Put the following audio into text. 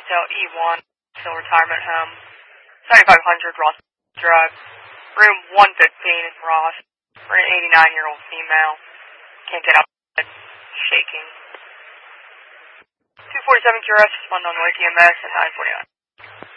Scottsdale E1, still retirement home, 7500 Ross Drive, room 115 is Ross. We're an 89-year-old female. Can't get out of bed, shaking. 247 QRS, respond on Wake EMS at 949.